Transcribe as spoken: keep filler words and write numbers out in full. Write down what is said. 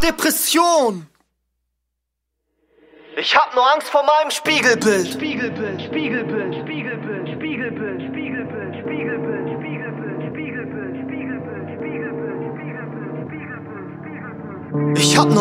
Depression. Ich hab nur Angst vor meinem Spiegelbild. Spiegelbild, Spiegelbild, Spiegelbild, Spiegelbild, Spiegelbild, Spiegelbild, Spiegelbild, Spiegelbild, Spiegelbild, Spiegelbild, Spiegelbild, Spiegelbild. Ich hab nur